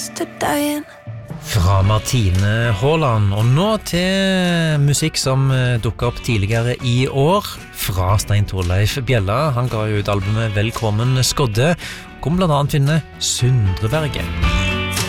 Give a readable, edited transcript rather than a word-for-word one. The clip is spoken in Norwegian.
to dying. Fra Martine Håland, og nå til musikk som dukket opp tidligere i år. Fra Stein Torleif Bjella, han ga ut albumet Velkommen Skodde, kom blant annet finne Sundreberget.